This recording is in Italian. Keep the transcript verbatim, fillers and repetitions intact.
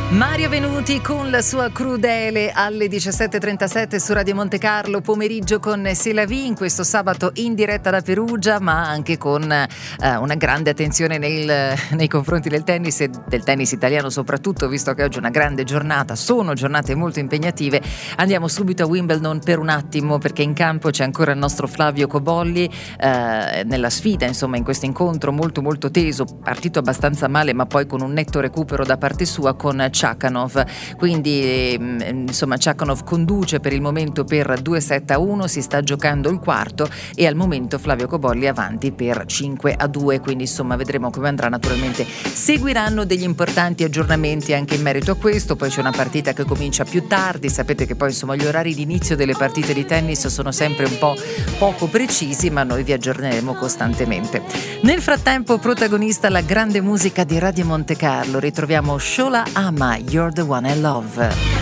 Mario Venuti con la sua Crudele alle diciassette e trentasette su Radio Monte Carlo, pomeriggio con C'est la vie, in questo sabato in diretta da Perugia, ma anche con eh, una grande attenzione nel, nei confronti del tennis e del tennis italiano soprattutto, visto che oggi è una grande giornata, sono giornate molto impegnative. Andiamo subito a Wimbledon per un attimo, perché in campo c'è ancora il nostro Flavio Cobolli eh, nella sfida, insomma, in questo incontro molto molto teso, partito abbastanza male ma poi con un netto recupero da parte sua con Chakhanov, quindi insomma Chakhanov conduce per il momento per due sette a uno, si sta giocando il quarto e al momento Flavio Cobolli avanti per cinque a due, quindi insomma vedremo come andrà. Naturalmente seguiranno degli importanti aggiornamenti anche in merito a questo, poi c'è una partita che comincia più tardi, sapete che poi insomma gli orari di inizio delle partite di tennis sono sempre un po' poco precisi, ma noi vi aggiorneremo costantemente. Nel frattempo protagonista la grande musica di Radio Monte Carlo, ritroviamo Shola Ama, You're the One I Love.